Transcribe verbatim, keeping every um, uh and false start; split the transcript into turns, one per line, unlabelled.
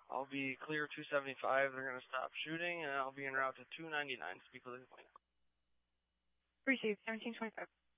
I'll be clear two seventy-five. They're going to stop shooting, and I'll be en route to two ninety-nine. Speak with the complaint.
Received, seventeen twenty-five.